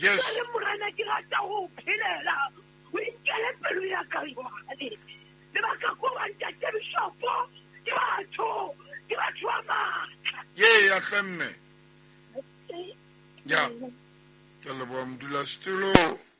Yes. Le morena ke rata ho phelela o inkele pelo ya ka jwale le baka ko ba ntate bishopo ke batho ba matla ya hlemme ya ke le bo mdula stulo